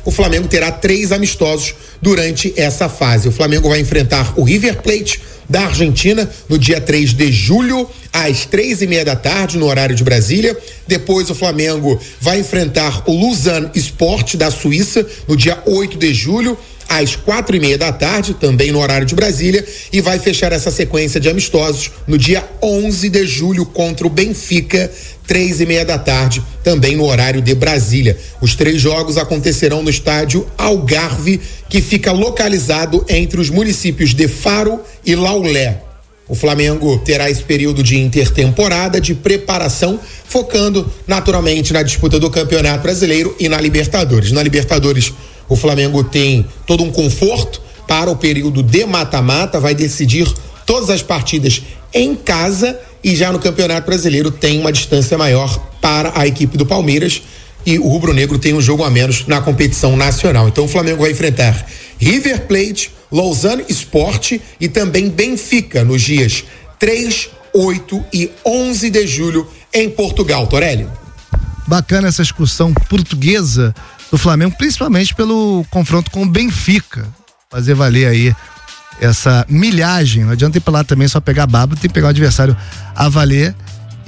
o Flamengo terá 3 amistosos durante essa fase. O Flamengo vai enfrentar o River Plate da Argentina no dia 3 de julho, às 3:30 da tarde, no horário de Brasília. Depois o Flamengo vai enfrentar o Lausanne Sport da Suíça no dia 8 de julho, às 4:30 da tarde, também no horário de Brasília, e vai fechar essa sequência de amistosos no dia 11 de julho contra o Benfica, 3:30 da tarde, também no horário de Brasília. Os 3 jogos acontecerão no estádio Algarve, que fica localizado entre os municípios de Faro e Laulé. O Flamengo terá esse período de intertemporada, de preparação, focando naturalmente na disputa do Campeonato Brasileiro e na Libertadores. Na Libertadores, o Flamengo tem todo um conforto para o período de mata-mata, vai decidir todas as partidas em casa, e já no Campeonato Brasileiro tem uma distância maior para a equipe do Palmeiras, e o rubro-negro tem um jogo a menos na competição nacional. Então o Flamengo vai enfrentar River Plate, Lausanne Sport e também Benfica nos dias 3, 8 e 11 de julho em Portugal. Torelli. Bacana essa excursão portuguesa do Flamengo, principalmente pelo confronto com o Benfica. Fazer valer aí essa milhagem. Não adianta ir pra lá também só pegar baba, tem que pegar o adversário a valer.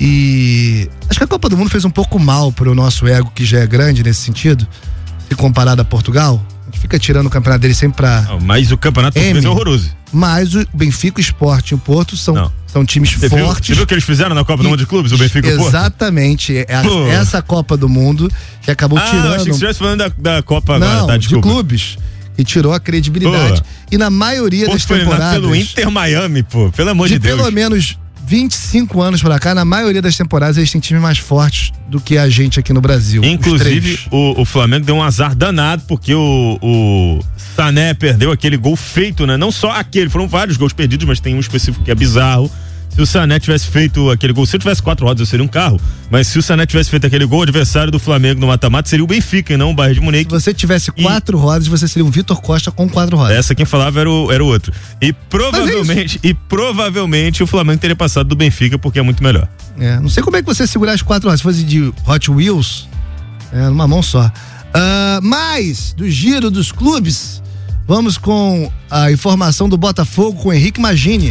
E acho que a Copa do Mundo fez um pouco mal pro nosso ego, que já é grande nesse sentido, se comparado a Portugal. A gente fica tirando o campeonato dele sempre pra... Mas o campeonato português é horroroso. Mas o Benfica, o Sport e o Porto são times fortes. Você viu o que eles fizeram na Copa do Mundo de Clubes, o Benfica e o Porto? Exatamente. Essa Copa do Mundo que acabou tirando... Eu achei que você estivesse falando da Copa agora, não, tá? Desculpa. De clubes. E tirou a credibilidade. E na maioria das temporadas... pelo Inter Miami, pelo amor de Deus. Pelo menos 25 anos pra cá, na maioria das temporadas eles têm times mais fortes do que a gente aqui no Brasil. Inclusive, o Flamengo deu um azar danado, porque o Sané perdeu aquele gol feito, né? Não só aquele, foram vários gols perdidos, mas tem um específico que é bizarro. Se o Sané tivesse feito aquele gol, se eu tivesse 4 rodas eu seria um carro, mas se o Sané tivesse feito aquele gol, o adversário do Flamengo no mata-mata seria o Benfica e não o Bayern de Munique. Se você tivesse 4 rodas, você seria um Vitor Costa com 4 rodas. Essa quem falava era o outro. E provavelmente o Flamengo teria passado do Benfica, porque é muito melhor. Não sei como é que você segurar as 4 rodas, se fosse de Hot Wheels, numa mão só. Mas, do giro dos clubes, vamos com a informação do Botafogo com Henrique Magini.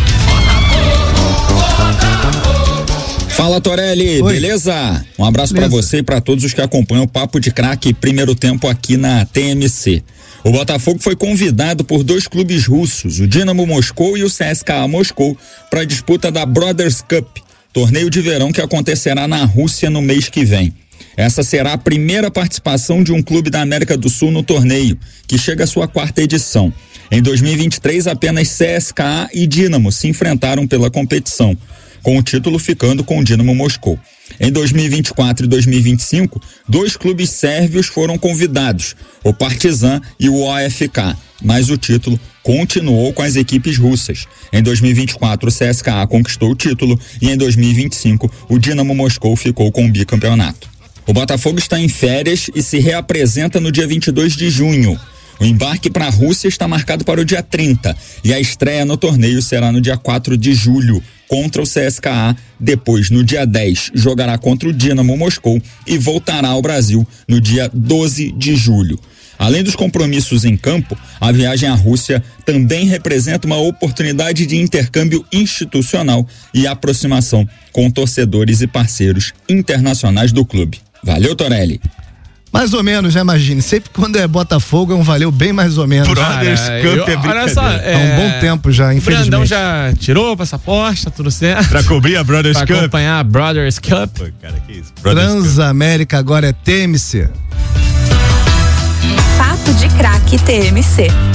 Fala, Torelli, Oi. beleza? Um abraço para você e para todos os que acompanham o Papo de Craque primeiro tempo aqui na TMC. O Botafogo foi convidado por 2 clubes russos, o Dinamo Moscou e o CSKA Moscou, para a disputa da Brothers Cup, torneio de verão que acontecerá na Rússia no mês que vem. Essa será a primeira participação de um clube da América do Sul no torneio, que chega à sua 4ª edição. Em 2023, apenas CSKA e Dinamo se enfrentaram pela competição, com o título ficando com o Dinamo Moscou. Em 2024 e 2025, 2 clubes sérvios foram convidados, o Partizan e o OFK, mas o título continuou com as equipes russas. Em 2024, o CSKA conquistou o título e em 2025, o Dinamo Moscou ficou com o bicampeonato. O Botafogo está em férias e se reapresenta no dia 22 de junho. O embarque para a Rússia está marcado para o dia 30 e a estreia no torneio será no dia 4 de julho, contra o CSKA. Depois, no dia 10, jogará contra o Dinamo Moscou e voltará ao Brasil no dia 12 de julho. Além dos compromissos em campo, a viagem à Rússia também representa uma oportunidade de intercâmbio institucional e aproximação com torcedores e parceiros internacionais do clube. Valeu, Torelli. Mais ou menos, né, imagine. Sempre quando é Botafogo é um valeu bem mais ou menos. Brothers Cup é brincadeira. Há um bom tempo já, infelizmente. O Brandão já tirou o passaporte, tá tudo certo. Pra cobrir a Brothers Cup. Pra acompanhar a Brothers Cup. Pô, cara, que isso? Transamérica agora é TMC. Papo de Craque TMC.